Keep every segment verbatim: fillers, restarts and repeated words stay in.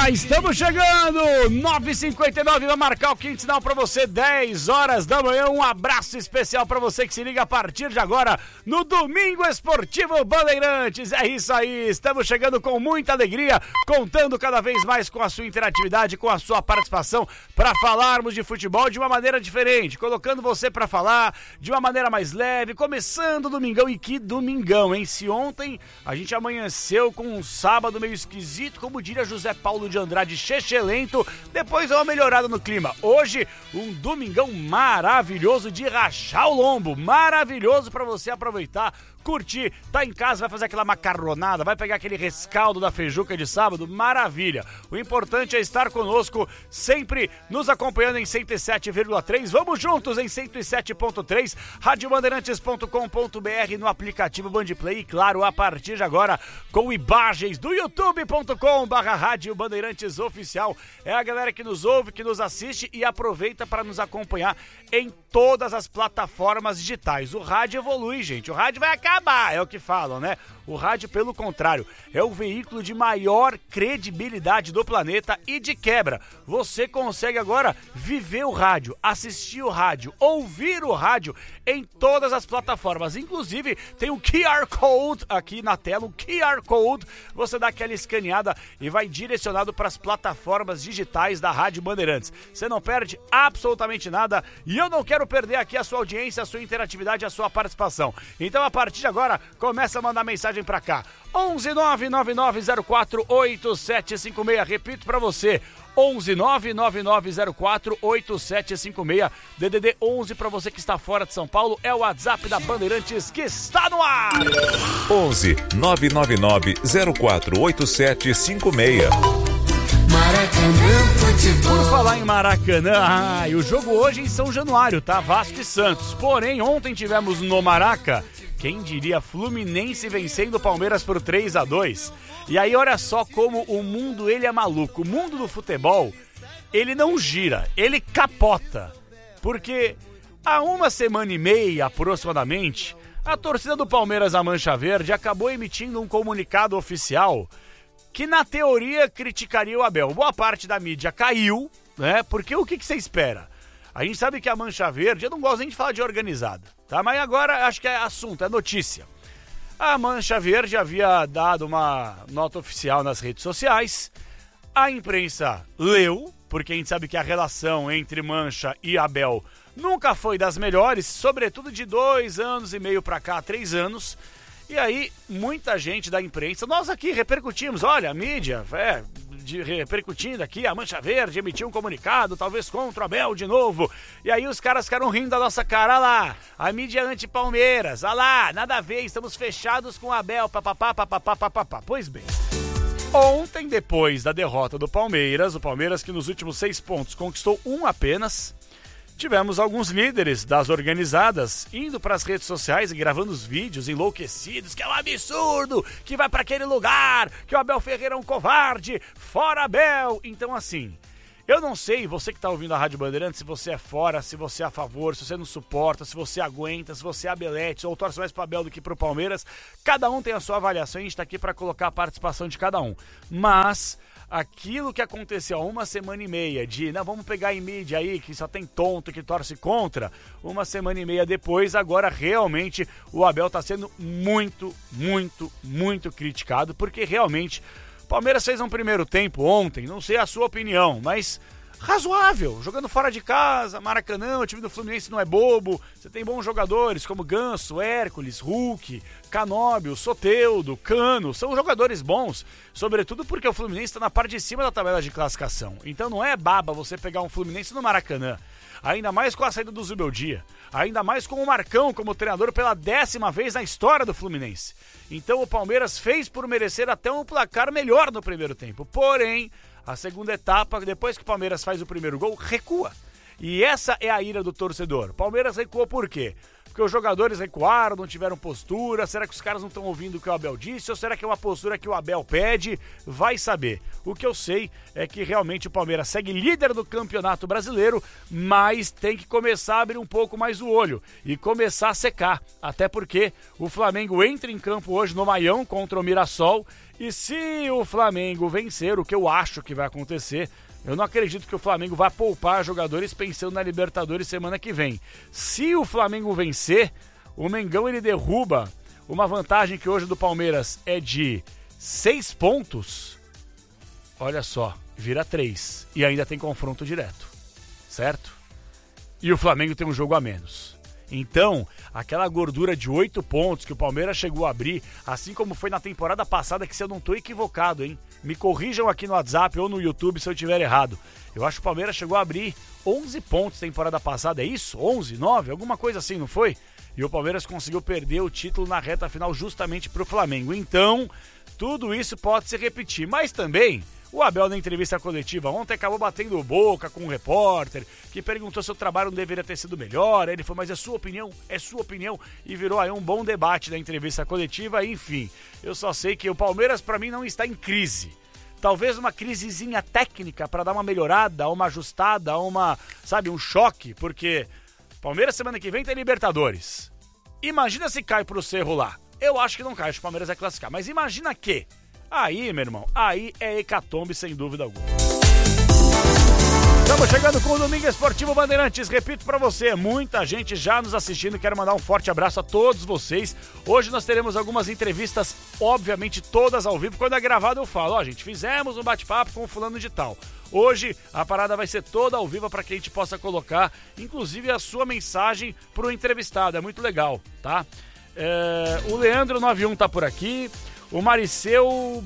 Já estamos chegando, nove e cinquenta e nove, vai marcar o quinto sinal para você, dez horas da manhã. Um abraço especial para você que se liga a partir de agora no Domingo Esportivo Bandeirantes. É isso aí, estamos chegando com muita alegria, contando cada vez mais com a sua interatividade, com a sua participação, para falarmos de futebol de uma maneira diferente, colocando você para falar de uma maneira mais leve, começando o domingão. E que domingão, hein? Se ontem a gente amanheceu com um sábado meio esquisito, como diria José Paulo de Andrade, chechelento, depois deu uma melhorada no clima. Hoje, um domingão maravilhoso de rachar o lombo, maravilhoso para você aproveitar, curtir, tá em casa, vai fazer aquela macarronada, vai pegar aquele rescaldo da feijuca de sábado, maravilha. O importante é estar conosco, sempre nos acompanhando em cento e sete vírgula três. Vamos juntos em cento e sete ponto três, rádio bandeirantes ponto com ponto b r, no aplicativo Bandplay, e claro, a partir de agora, com imagens do youtube ponto com barra rádio bandeirantes oficial. É a galera que nos ouve, que nos assiste e aproveita para nos acompanhar em todas as plataformas digitais. O rádio evolui, gente, o rádio vai acabar, é o que falam, né? O rádio, pelo contrário, é o veículo de maior credibilidade do planeta e de quebra. Você consegue agora viver o rádio, assistir o rádio, ouvir o rádio em todas as plataformas. Inclusive, tem o Q R Code aqui na tela, o Q R Code. Você dá aquela escaneada e vai direcionado para as plataformas digitais da Rádio Bandeirantes. Você não perde absolutamente nada e eu não quero perder aqui a sua audiência, a sua interatividade, a sua participação. Então, a partir de agora, começa a mandar mensagem pra cá. onze nove nove nove zero quatro oito sete cinco seis. Repito pra você. onze nove nove nove zero quatro oito sete cinco seis. D D D onze pra você que está fora de São Paulo. É o WhatsApp da Bandeirantes que está no ar. onze nove nove nove zero quatro oito sete cinco seis. Maracanã Futebol. Por falar em Maracanã, ah, e o jogo hoje em São Januário, tá? Vasco e Santos. Porém, ontem tivemos no Maraca, quem diria, Fluminense vencendo o Palmeiras por três a dois. E aí, olha só como o mundo, ele é maluco. O mundo do futebol, ele não gira, ele capota. Porque há uma semana e meia, aproximadamente, a torcida do Palmeiras, a Mancha Verde, acabou emitindo um comunicado oficial que, na teoria, criticaria o Abel. Boa parte da mídia caiu, né? Porque o que, que você espera? A gente sabe que a Mancha Verde, eu não gosto nem de falar de organizada, tá? Mas agora acho que é assunto, é notícia. A Mancha Verde havia dado uma nota oficial nas redes sociais, a imprensa leu, porque a gente sabe que a relação entre Mancha e Abel nunca foi das melhores, sobretudo de dois anos e meio pra cá, três anos. E aí, muita gente da imprensa, nós aqui repercutimos, olha, a mídia, é, de, repercutindo aqui, a Mancha Verde emitiu um comunicado, talvez contra o Abel de novo. E aí os caras ficaram rindo da nossa cara, olha lá, a mídia anti-Palmeiras, olha lá, nada a ver, estamos fechados com o Abel, papapá, papapá, papapá. Pois bem, ontem, depois da derrota do Palmeiras, o Palmeiras que nos últimos seis pontos conquistou um apenas, tivemos alguns líderes das organizadas indo para as redes sociais e gravando os vídeos enlouquecidos, que é um absurdo, que vai para aquele lugar, que o Abel Ferreira é um covarde, fora Abel. Então, assim, eu não sei, você que está ouvindo a Rádio Bandeirantes, se você é fora, se você é a favor, se você não suporta, se você aguenta, se você é abelete, ou torce mais para o Abel do que para o Palmeiras. Cada um tem a sua avaliação e a gente está aqui para colocar a participação de cada um. Mas aquilo que aconteceu há uma semana e meia de, não, vamos pegar em mídia aí, que só tem tonto que torce contra, uma semana e meia depois, agora realmente o Abel está sendo muito, muito, muito criticado, porque realmente o Palmeiras fez um primeiro tempo ontem, não sei a sua opinião, mas razoável, jogando fora de casa, Maracanã, o time do Fluminense não é bobo, você tem bons jogadores como Ganso, Hércules, Hulk, Canóbio, Soteldo, Cano, são jogadores bons, sobretudo porque o Fluminense está na parte de cima da tabela de classificação, então não é baba você pegar um Fluminense no Maracanã, ainda mais com a saída do Zubeldia, ainda mais com o Marcão como treinador pela décima vez na história do Fluminense. Então o Palmeiras fez por merecer até um placar melhor no primeiro tempo, porém a segunda etapa, depois que o Palmeiras faz o primeiro gol, recua. E essa é a ira do torcedor. Palmeiras recuou por quê? Porque os jogadores recuaram, não tiveram postura, será que os caras não estão ouvindo o que o Abel disse, ou será que é uma postura que o Abel pede? Vai saber. O que eu sei é que realmente o Palmeiras segue líder do Campeonato Brasileiro, mas tem que começar a abrir um pouco mais o olho e começar a secar, até porque o Flamengo entra em campo hoje no Maião contra o Mirassol E se o Flamengo vencer, o que eu acho que vai acontecer, eu não acredito que o Flamengo vá poupar jogadores pensando na Libertadores semana que vem. Se o Flamengo vencer, o Mengão ele derruba uma vantagem que hoje do Palmeiras é de seis pontos. Olha só, vira três. E ainda tem confronto direto, certo? E o Flamengo tem um jogo a menos. Então, aquela gordura de oito pontos que o Palmeiras chegou a abrir, assim como foi na temporada passada, que se eu não estou equivocado, hein? Me corrijam aqui no WhatsApp ou no YouTube se eu estiver errado. Eu acho que o Palmeiras chegou a abrir onze pontos na temporada passada, é isso? onze, nove, alguma coisa assim, não foi? E o Palmeiras conseguiu perder o título na reta final justamente para o Flamengo. Então, tudo isso pode se repetir. Mas também, o Abel na entrevista coletiva ontem acabou batendo boca com um repórter que perguntou se o trabalho não deveria ter sido melhor. Ele falou, mas é sua opinião, é sua opinião. E virou aí um bom debate na entrevista coletiva. Enfim, eu só sei que o Palmeiras para mim não está em crise. Talvez uma crisezinha técnica para dar uma melhorada, uma ajustada, uma, sabe, um choque, porque Palmeiras semana que vem tem Libertadores. Imagina se cai pro Cerro lá. Eu acho que não cai, acho que o Palmeiras vai classificar. Mas imagina que... Aí, meu irmão, aí é hecatombe sem dúvida alguma. Estamos chegando com o Domingo Esportivo Bandeirantes. Repito pra você, muita gente já nos assistindo. Quero mandar um forte abraço a todos vocês. Hoje nós teremos algumas entrevistas, obviamente todas ao vivo. Quando é gravado eu falo, ó, gente, fizemos um bate-papo com o fulano de tal. Hoje a parada vai ser toda ao vivo para que a gente possa colocar, inclusive, a sua mensagem pro entrevistado. É muito legal, tá? É, o Leandro noventa e um tá por aqui. O Mariceu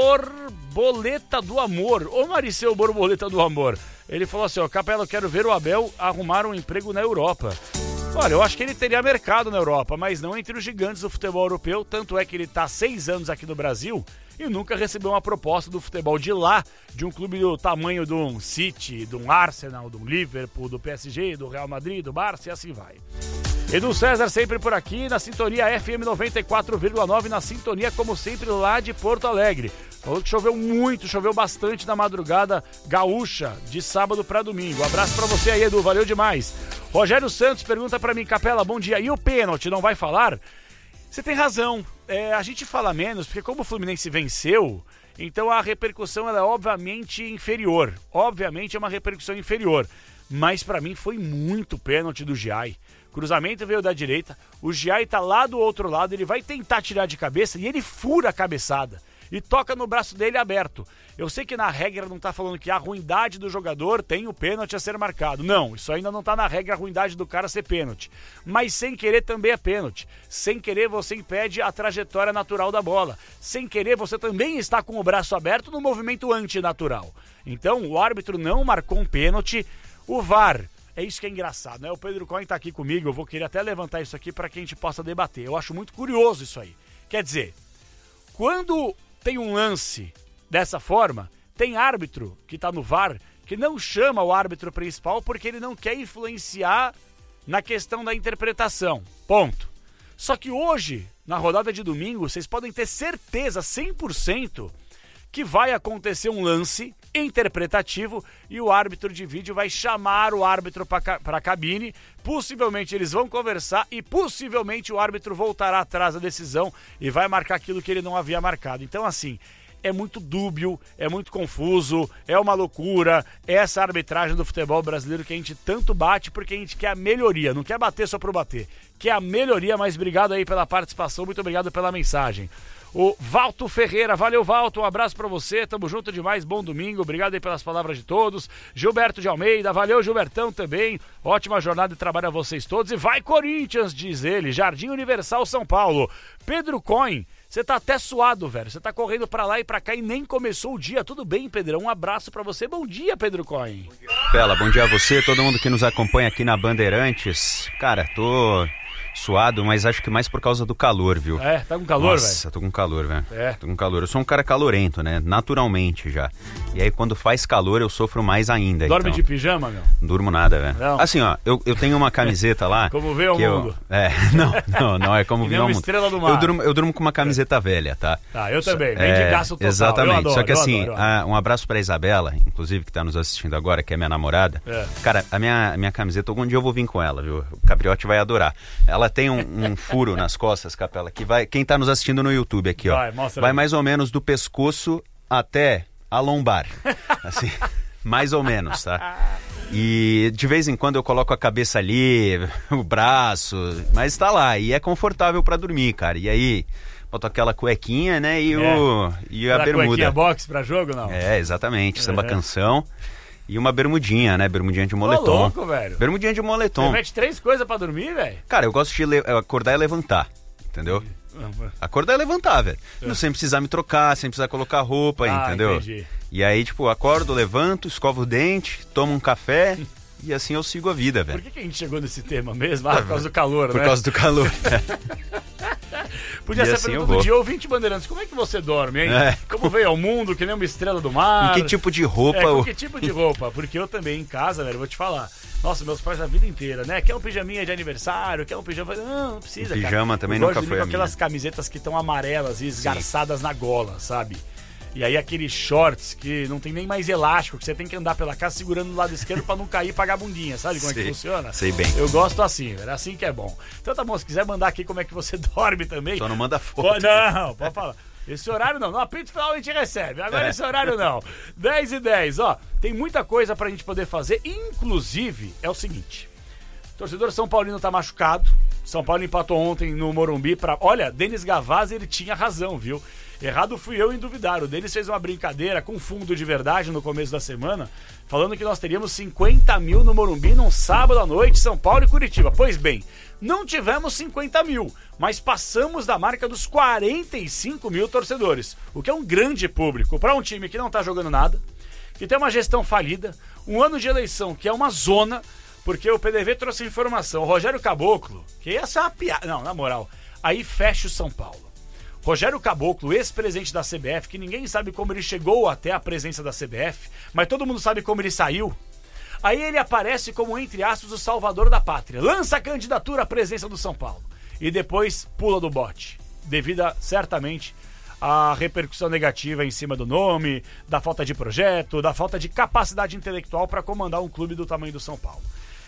Borboleta do Amor. Ô Mariceu Borboleta do Amor. Ele falou assim, ó, Capela, eu quero ver o Abel arrumar um emprego na Europa. Olha, eu acho que ele teria mercado na Europa, mas não entre os gigantes do futebol europeu. Tanto é que ele está há seis anos aqui no Brasil e nunca recebeu uma proposta do futebol de lá, de um clube do tamanho do City, do Arsenal, do Liverpool, do P S G, do Real Madrid, do Barça e assim vai. Edu César sempre por aqui, na sintonia F M noventa e quatro vírgula nove, na sintonia como sempre lá de Porto Alegre. Falou que choveu muito, choveu bastante na madrugada gaúcha, de sábado para domingo. Um abraço pra você aí, Edu, valeu demais. Rogério Santos pergunta pra mim, Capela, bom dia, e o pênalti, não vai falar? Você tem razão, é, a gente fala menos, porque como o Fluminense venceu, então a repercussão ela é obviamente inferior, obviamente é uma repercussão inferior, mas pra mim foi muito pênalti do Giai. Cruzamento veio da direita, o Giai tá lá do outro lado, ele vai tentar tirar de cabeça e ele fura a cabeçada e toca no braço dele aberto. Eu sei que na regra não tá falando que a ruindade do jogador tem o pênalti a ser marcado. Não, isso ainda não tá na regra, a ruindade do cara ser pênalti. Mas sem querer também é pênalti. Sem querer você impede a trajetória natural da bola. Sem querer você também está com o braço aberto no movimento antinatural. Então o árbitro não marcou um pênalti. O V A R... É isso que é engraçado, né? O Pedro Cohen tá aqui comigo, eu vou querer até levantar isso aqui para que a gente possa debater. Eu acho muito curioso isso aí. Quer dizer, quando tem um lance dessa forma, tem árbitro que tá no V A R que não chama o árbitro principal porque ele não quer influenciar na questão da interpretação. Ponto. Só que hoje, na rodada de domingo, vocês podem ter certeza, cem por cento, que vai acontecer um lance interpretativo e o árbitro de vídeo vai chamar o árbitro para a cabine, possivelmente eles vão conversar e possivelmente o árbitro voltará atrás da decisão e vai marcar aquilo que ele não havia marcado. Então assim, é muito dúbio, é muito confuso, é uma loucura, é essa arbitragem do futebol brasileiro que a gente tanto bate porque a gente quer a melhoria, não quer bater só por bater, quer a melhoria, mas obrigado aí pela participação, muito obrigado pela mensagem. O Valto Ferreira, valeu Valto, um abraço pra você, tamo junto demais, bom domingo, obrigado aí pelas palavras de todos. Gilberto de Almeida, valeu Gilbertão também, ótima jornada de trabalho a vocês todos. E vai Corinthians, diz ele, Jardim Universal São Paulo. Pedro Cohen, você tá até suado, velho, você tá correndo pra lá e pra cá e nem começou o dia, tudo bem, Pedrão? Um abraço pra você, bom dia, Pedro Cohen. Bela, bom dia a você, todo mundo que nos acompanha aqui na Bandeirantes. Cara, tô suado, mas acho que mais por causa do calor, viu? É, tá com calor, velho? Nossa, tô com calor, velho. É. Tô com calor. Eu sou um cara calorento, né? Naturalmente já. E aí quando faz calor eu sofro mais ainda. Dorme então. de pijama, meu? Não durmo nada, velho. Não. Assim, ó, eu, eu tenho uma camiseta lá. Como vê o mundo. Eu, é, não, não, não é como vê o mundo. Estrela do mar. Eu durmo, eu durmo com uma camiseta é. velha, tá? Tá, eu também. Vem é, de gasto total. Exatamente. Adoro, Só que assim, adoro, adoro. A, um abraço pra Isabela, inclusive, que tá nos assistindo agora, que é minha namorada. É. Cara, a minha, a minha camiseta, algum dia eu vou vir com ela, viu? O Capriote vai adorar. Ela ela tem um, um furo nas costas, Capela, que vai... Quem tá nos assistindo no YouTube aqui, ó. Vai, mostra vai aí. mais ou menos do pescoço até a lombar. Assim, mais ou menos, tá? E de vez em quando eu coloco a cabeça ali, o braço, mas tá lá. E é confortável pra dormir, cara. E aí, boto aquela cuequinha, né? E, É. o, e a Aquela bermuda. cuequinha box pra jogo, não? É, exatamente. Samba Uhum. canção. E uma bermudinha, né? Bermudinha de moletom. Ô, louco, velho. Bermudinha de Você moletom. mete três coisas pra dormir, velho? Cara, eu gosto de le- acordar e levantar, entendeu? Acordar e levantar, velho. Não sem precisar me trocar, sem precisar colocar roupa, Ah, entendeu? entendi. E aí, tipo, acordo, levanto, escovo o dente, tomo um café e assim eu sigo a vida, Por velho. que, que a gente chegou nesse tema mesmo? Ah, por causa do calor, Por né? causa do calor. Podia E ser a assim eu pergunta do vou. dia, ouvinte Bandeirantes, como é que você dorme, hein? É. Como veio ao mundo, que nem uma estrela do mar? Com que tipo de roupa... É, com eu- que tipo de roupa? Porque eu também em casa, velho, vou te falar. Nossa, meus pais a vida inteira, né? Quer um pijaminha de aniversário, quer um pijama... Não, não precisa, O cara. pijama também Eu gosto nunca de ir foi com a aquelas minha. camisetas que estão amarelas e esgarçadas na gola, sabe? E aí aqueles shorts que não tem nem mais elástico, que você tem que andar pela casa segurando do lado esquerdo pra não cair e pagar a bundinha, sabe como é que Sei, funciona? sei bem. Eu gosto assim, velho, assim que é bom. Então tá bom, se quiser mandar aqui como é que você dorme também... Só não manda foto. Pô, não, pode falar. Esse horário não, no apito final a gente recebe. Agora É. esse horário não. dez e dez, ó. Tem muita coisa pra gente poder fazer. Inclusive, é o seguinte. O torcedor São Paulino tá machucado. São Paulo empatou ontem no Morumbi pra... Olha, Denis Gavazzi, ele tinha razão, viu? Errado fui eu em duvidar. O Denis fez uma brincadeira com fundo de verdade no começo da semana, falando que nós teríamos cinquenta mil no Morumbi num sábado à noite, São Paulo e Curitiba. Pois bem, não tivemos cinquenta mil, mas passamos da marca dos quarenta e cinco mil torcedores, o que é um grande público para um time que não tá jogando nada, que tem uma gestão falida, um ano de eleição que é uma zona, porque o P D V trouxe informação. O Rogério Caboclo, que essa é uma piada. Não, na moral, aí fecha o São Paulo. Rogério Caboclo, ex-presidente da C B F, que ninguém sabe como ele chegou até a presença da C B F, mas todo mundo sabe como ele saiu. Aí ele aparece como, entre aspas, o salvador da pátria. Lança a candidatura à presença do São Paulo. E depois pula do bote. Devido, a, certamente, à repercussão negativa em cima do nome, da falta de projeto, da falta de capacidade intelectual para comandar um clube do tamanho do São Paulo.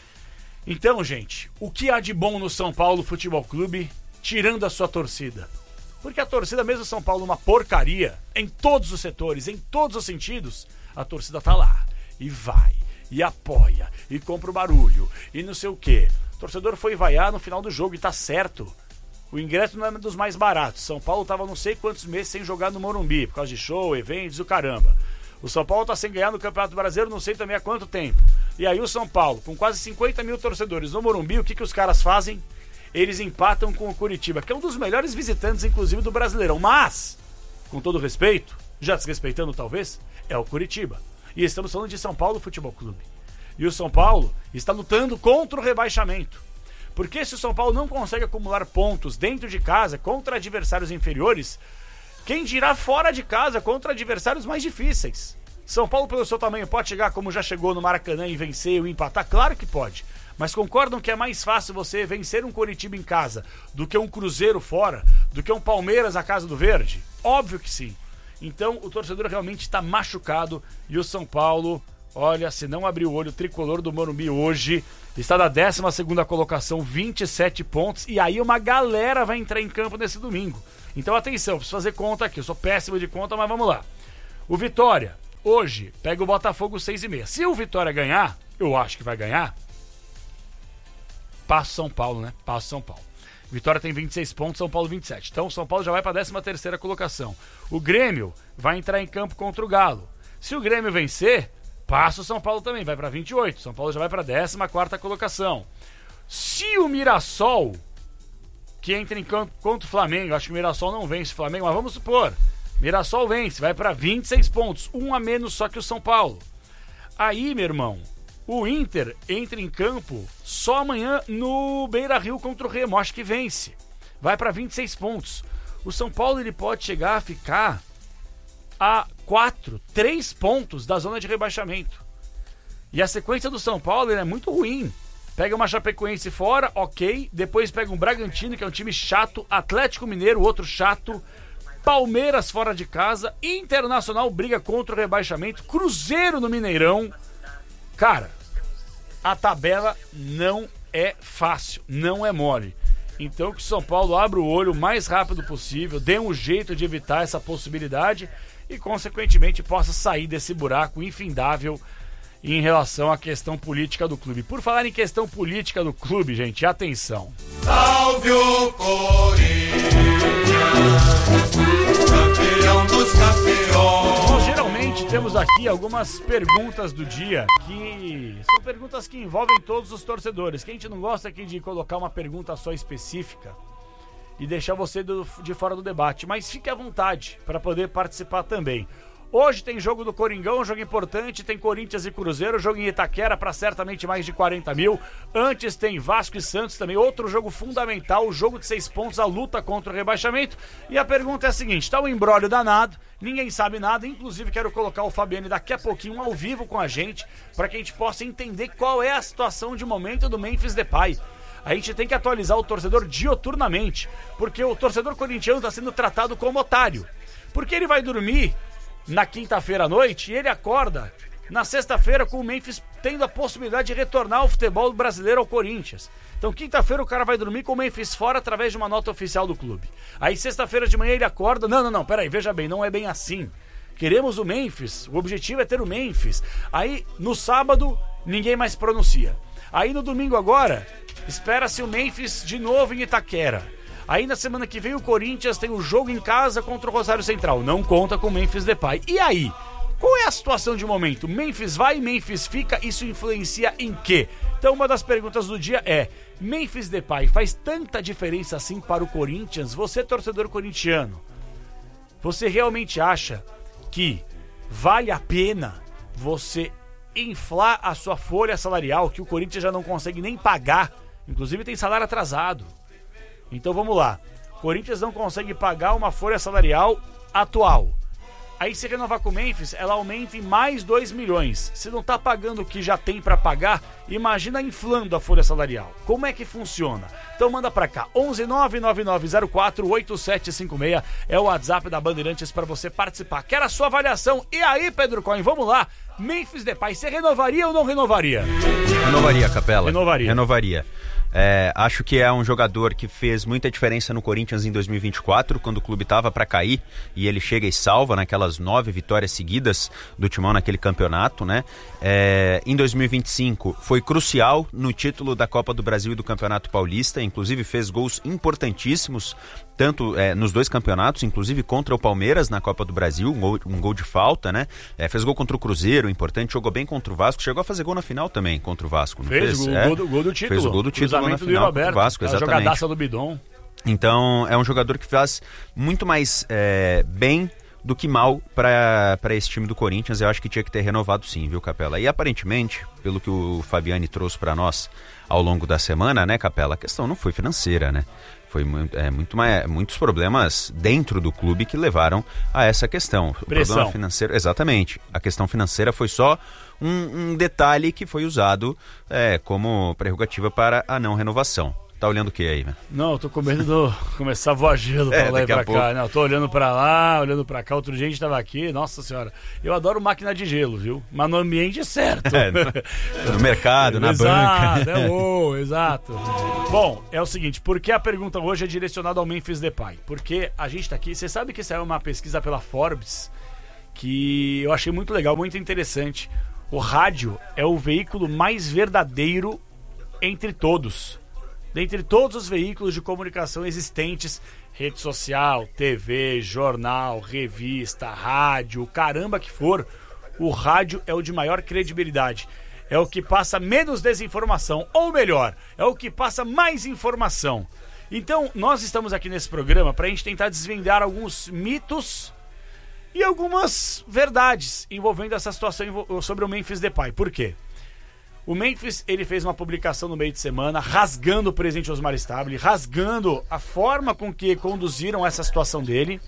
Então, gente, o que há de bom no São Paulo Futebol Clube, tirando a sua torcida? Porque a torcida, mesmo São Paulo uma porcaria, em todos os setores, em todos os sentidos, a torcida tá lá. E vai, e apoia, e compra o barulho, e não sei o quê. O torcedor foi vaiar no final do jogo e tá certo. O ingresso não é dos mais baratos. São Paulo tava não sei quantos meses sem jogar no Morumbi, por causa de show, eventos e o caramba. O São Paulo tá sem ganhar no Campeonato Brasileiro não sei também há quanto tempo. E aí o São Paulo, com quase cinquenta mil torcedores no Morumbi, o que que os caras fazem? Eles empatam com o Curitiba, que é um dos melhores visitantes, inclusive, do Brasileirão. Mas, com todo respeito, já desrespeitando talvez, é o Curitiba. E estamos falando de São Paulo Futebol Clube. E o São Paulo está lutando contra o rebaixamento. Porque se o São Paulo não consegue acumular pontos dentro de casa contra adversários inferiores, quem dirá fora de casa contra adversários mais difíceis? São Paulo, pelo seu tamanho, pode chegar como já chegou no Maracanã e vencer ou empatar? Claro que pode. Mas concordam que é mais fácil você vencer um Coritiba em casa do que um Cruzeiro fora, do que um Palmeiras na Casa do Verde? Óbvio que sim. Então o torcedor realmente está machucado e o São Paulo, olha, se não abrir o olho, o tricolor do Morumbi hoje está na décima segunda colocação, vinte e sete pontos, e aí uma galera vai entrar em campo nesse domingo. Então atenção, preciso fazer conta aqui, eu sou péssimo de conta, mas vamos lá. O Vitória, hoje, pega o Botafogo seis e meia. Se o Vitória ganhar, eu acho que vai ganhar, passa São Paulo, né? Passa São Paulo. Vitória tem vinte e seis pontos, São Paulo vinte e sete. Então São Paulo já vai para a décima terceira colocação. O Grêmio vai entrar em campo contra o Galo. Se o Grêmio vencer, passa o São Paulo também, vai para vinte e oito. São Paulo já vai para a décima quarta colocação. Se o Mirassol, que entra em campo contra o Flamengo, acho que o Mirassol não vence o Flamengo, mas vamos supor, Mirassol vence, vai para vinte e seis pontos, um a menos só que o São Paulo. Aí, meu irmão, o Inter entra em campo só amanhã no Beira-Rio contra o Remo, acho que vence. Vai para vinte e seis pontos. O São Paulo ele pode chegar a ficar a quatro, três pontos da zona de rebaixamento. E a sequência do São Paulo ele é muito ruim. Pega uma Chapecoense fora, ok. Depois pega um Bragantino, que é um time chato. Atlético Mineiro, outro chato. Palmeiras fora de casa. Internacional briga contra o rebaixamento. Cruzeiro no Mineirão. Cara, a tabela não é fácil, não é mole. Então que São Paulo abra o olho o mais rápido possível, dê um jeito de evitar essa possibilidade e, consequentemente, possa sair desse buraco infindável em relação à questão política do clube. Por falar em questão política do clube, gente, atenção. Salve o Corinthians, campeão dos campeões. Nós geralmente temos aqui algumas perguntas do dia que são perguntas que envolvem todos os torcedores. Que a gente não gosta aqui de colocar uma pergunta só específica e deixar você do, de fora do debate, mas fique à vontade para poder participar também. Hoje tem jogo do Coringão, jogo importante, tem Corinthians e Cruzeiro, jogo em Itaquera para certamente mais de quarenta mil. Antes tem Vasco e Santos também, outro jogo fundamental, o jogo de seis pontos, a luta contra o rebaixamento. E a pergunta é a seguinte, tá um imbróglio danado, ninguém sabe nada, inclusive quero colocar o Fabiane daqui a pouquinho ao vivo com a gente, para que a gente possa entender qual é a situação de momento do Memphis Depay. A gente tem que atualizar o torcedor dioturnamente, porque o torcedor corintiano está sendo tratado como otário, porque ele vai dormir na quinta-feira à noite, e ele acorda na sexta-feira com o Memphis tendo a possibilidade de retornar ao futebol brasileiro ao Corinthians. Então quinta-feira o cara vai dormir com o Memphis fora através de uma nota oficial do clube. Aí sexta-feira de manhã ele acorda, não, não, não, peraí, veja bem, não é bem assim. Queremos o Memphis, o objetivo é ter o Memphis. Aí no sábado ninguém mais pronuncia. Aí no domingo agora, espera-se o Memphis de novo em Itaquera. Aí na semana que vem o Corinthians tem o jogo em casa contra o Rosário Central. Não conta com o Memphis Depay. E aí? Qual é a situação de momento? Memphis vai, Memphis fica, isso influencia em quê? Então uma das perguntas do dia é: Memphis Depay faz tanta diferença assim para o Corinthians? Você, torcedor corintiano, você realmente acha que vale a pena você inflar a sua folha salarial, que o Corinthians já não consegue nem pagar? Inclusive tem salário atrasado. Então vamos lá, Corinthians não consegue pagar uma folha salarial atual. Aí se renovar com o Memphis, ela aumenta em mais dois milhões. Se não tá pagando o que já tem para pagar, imagina inflando a folha salarial. Como é que funciona? Então manda pra cá, onze nove nove nove zero quatro oito sete cinco seis é o WhatsApp da Bandeirantes para você participar. Quero a sua avaliação. E aí, Pedro Cohen, vamos lá. Memphis Depay, você renovaria ou não renovaria? Renovaria, Capela. Renovaria. Renovaria. É, acho que é um jogador que fez muita diferença no Corinthians em dois mil e vinte e quatro, quando o clube estava para cair, e ele chega e salva naquelas nove vitórias seguidas do Timão naquele campeonato, né? É, em dois mil e vinte e cinco foi crucial no título da Copa do Brasil e do Campeonato Paulista, inclusive fez gols importantíssimos, tanto é, nos dois campeonatos, inclusive contra o Palmeiras na Copa do Brasil, um gol, um gol de falta, né? É, fez gol contra o Cruzeiro, importante, jogou bem contra o Vasco, chegou a fazer gol na final também contra o Vasco, não fez? Fez o é, gol, do, gol do título. Fez o gol do título na final contra o Vasco, exatamente. A jogadaça do Bidon. Então, é um jogador que faz muito mais é, bem do que mal para esse time do Corinthians. Eu acho que tinha que ter renovado sim, viu, Capela? E aparentemente, pelo que o Fabiane trouxe para nós ao longo da semana, né, Capela, a questão não foi financeira, né? Foi muito, é, muito mais, muitos problemas dentro do clube que levaram a essa questão. O Pressão. problema financeiro, exatamente. A questão financeira foi só um, um detalhe que foi usado é, como prerrogativa para a não renovação. Tá olhando o que aí, né? Não, eu tô com medo de começar a voar gelo pra É, lá e daqui a pra pouco. cá. Não, eu tô olhando pra lá, olhando pra cá. Outro dia a gente tava aqui, nossa senhora. Eu adoro máquina de gelo, viu? Mas no ambiente certo. É, no, no mercado, na exato, banca. É, oh, exato. Bom, é o seguinte, por que a pergunta hoje é direcionada ao Memphis Depay? Porque a gente tá aqui, você sabe que saiu uma pesquisa pela Forbes que eu achei muito legal, muito interessante. O rádio é o veículo mais verdadeiro entre todos. Dentre todos os veículos de comunicação existentes, rede social, T V, jornal, revista, rádio, caramba que for, o rádio é o de maior credibilidade. É o que passa menos desinformação, ou melhor, é o que passa mais informação. Então, nós estamos aqui nesse programa para a gente tentar desvendar alguns mitos e algumas verdades envolvendo essa situação sobre o Memphis Depay. Por quê? O Memphis, ele fez uma publicação no meio de semana, rasgando o presidente Osmar Stabile, rasgando a forma com que conduziram essa situação dele.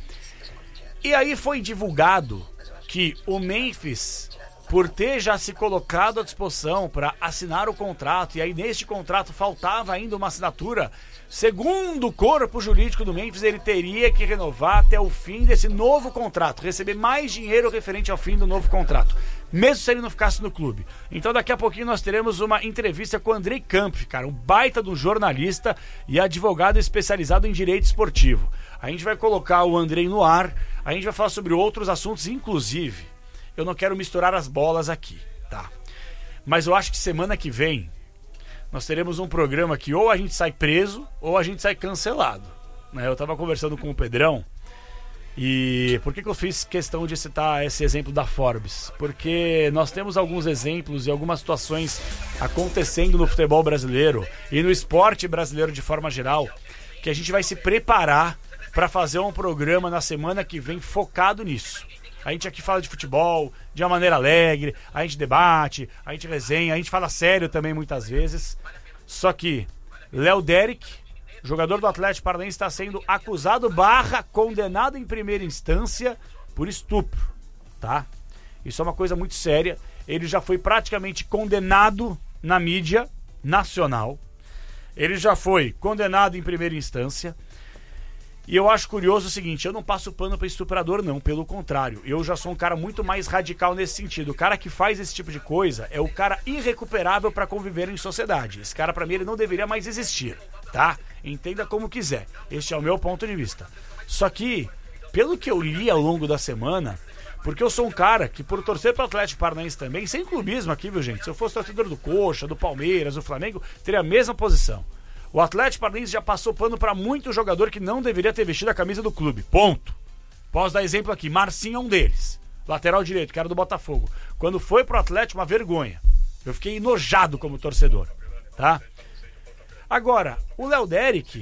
E aí foi divulgado que o Memphis, por ter já se colocado à disposição para assinar o contrato, e aí neste contrato faltava ainda uma assinatura, segundo o corpo jurídico do Memphis, ele teria que renovar até o fim desse novo contrato, receber mais dinheiro referente ao fim do novo contrato. mesmo se ele não ficasse no clube. Então daqui a pouquinho nós teremos uma entrevista com o Andrei Kampf, cara, um baita de um jornalista e advogado especializado em direito esportivo. A gente vai colocar o Andrei no ar, a gente vai falar sobre outros assuntos, inclusive, eu não quero misturar as bolas aqui, tá? Mas eu acho que semana que vem nós teremos um programa que ou a gente sai preso ou a gente sai cancelado, né? Eu tava conversando com o Pedrão. E por que que eu fiz questão de citar esse exemplo da Forbes? Porque nós temos alguns exemplos e algumas situações acontecendo no futebol brasileiro e no esporte brasileiro de forma geral, que a gente vai se preparar para fazer um programa na semana que vem focado nisso. A gente aqui fala de futebol de uma maneira alegre, a gente debate, a gente resenha, a gente fala sério também muitas vezes. Só que Léo Derek, jogador do Atlético Paranaense, está sendo acusado barra condenado em primeira instância por estupro, tá? Isso é uma coisa muito séria. Ele já foi praticamente condenado na mídia nacional. Ele já foi condenado em primeira instância. E eu acho curioso o seguinte, eu não passo pano para estuprador não, pelo contrário. Eu já sou um cara muito mais radical nesse sentido. O cara que faz esse tipo de coisa é o cara irrecuperável para conviver em sociedade. Esse cara, para mim, ele não deveria mais existir, tá? Entenda como quiser. Este é o meu ponto de vista. Só que, pelo que eu li ao longo da semana, porque eu sou um cara que, por torcer para o Atlético Paranaense também, sem clubismo aqui, viu, gente? Se eu fosse torcedor do Coxa, do Palmeiras, do Flamengo, teria a mesma posição. O Atlético Paranaense já passou pano para muito jogador que não deveria ter vestido a camisa do clube. Ponto. Posso dar exemplo aqui. Marcinho é um deles. Lateral direito, que era do Botafogo. Quando foi pro Atlético, uma vergonha. Eu fiquei enojado como torcedor. Tá? Agora, o Léo Derek,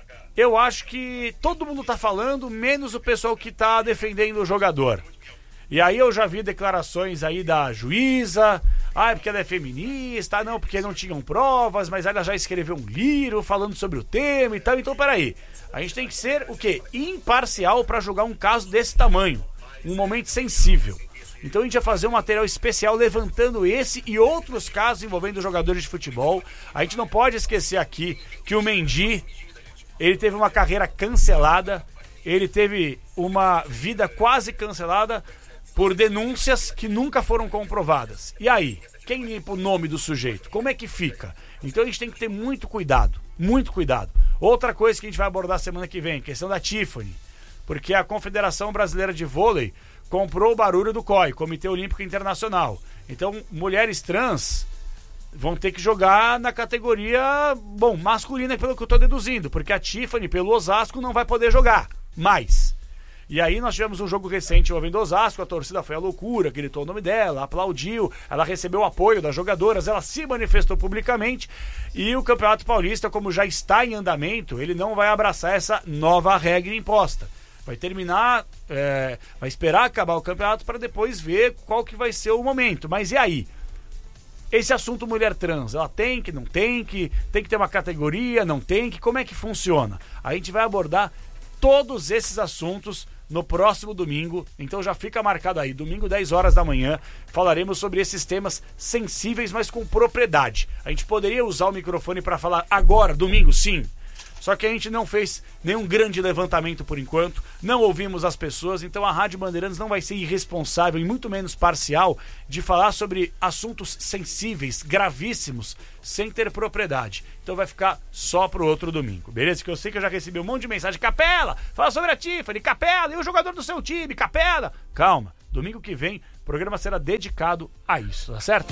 eu acho que todo mundo tá falando, menos o pessoal que tá defendendo o jogador. E aí eu já vi declarações aí da juíza, ah, porque ela é feminista, não, porque não tinham provas, mas ela já escreveu um livro falando sobre o tema e tal. Então, peraí, a gente tem que ser, o quê? Imparcial para julgar um caso desse tamanho, um momento sensível. Então a gente vai fazer um material especial levantando esse e outros casos envolvendo jogadores de futebol. A gente não pode esquecer aqui que o Mendy, ele teve uma carreira cancelada, ele teve uma vida quase cancelada por denúncias que nunca foram comprovadas. E aí? Quem limpa o nome do sujeito? Como é que fica? Então a gente tem que ter muito cuidado, muito cuidado. Outra coisa que a gente vai abordar semana que vem, questão da Tiffany, porque a Confederação Brasileira de Vôlei comprou o barulho do C O I, Comitê Olímpico Internacional. Então, mulheres trans vão ter que jogar na categoria, bom, masculina, pelo que eu estou deduzindo, porque a Tiffany, pelo Osasco, não vai poder jogar mais. E aí nós tivemos um jogo recente envolvendo Osasco, a torcida foi à loucura, gritou o nome dela, aplaudiu, ela recebeu o apoio das jogadoras, ela se manifestou publicamente, e o Campeonato Paulista, como já está em andamento, ele não vai abraçar essa nova regra imposta. Vai terminar, é, vai esperar acabar o campeonato para depois ver qual que vai ser o momento. Mas e aí? Esse assunto mulher trans, ela tem que, não tem que, tem que ter uma categoria, não tem que, como é que funciona? A gente vai abordar todos esses assuntos no próximo domingo, então já fica marcado aí, domingo dez horas da manhã, falaremos sobre esses temas sensíveis, mas com propriedade. A gente poderia usar o microfone para falar agora, domingo, sim, só que a gente não fez nenhum grande levantamento por enquanto, não ouvimos as pessoas, então a Rádio Bandeirantes não vai ser irresponsável e muito menos parcial de falar sobre assuntos sensíveis, gravíssimos, sem ter propriedade. Então vai ficar só pro outro domingo, beleza? Que eu sei que eu já recebi um monte de mensagem. Capela, fala sobre a Tiffany, Capela, e o jogador do seu time, Capela. Calma, domingo que vem o programa será dedicado a isso, tá certo?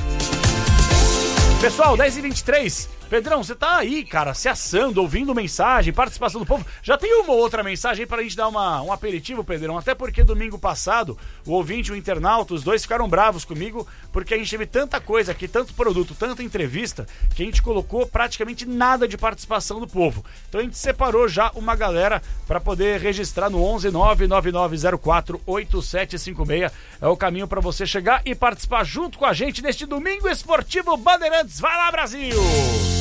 Pessoal, dez e vinte e três, Pedrão, você tá aí, cara, se assando, ouvindo mensagem, participação do povo. Já tem uma ou outra mensagem aí pra gente dar uma, um aperitivo, Pedrão? Até porque domingo passado, o ouvinte e o internauta, os dois ficaram bravos comigo, porque a gente teve tanta coisa aqui, tanto produto, tanta entrevista, que a gente colocou praticamente nada de participação do povo. Então a gente separou já uma galera pra poder registrar no onze nove nove nove zero quatro oito sete cinco seis. É o caminho pra você chegar e participar junto com a gente neste domingo esportivo Bandeirantes. Vai lá, Brasil!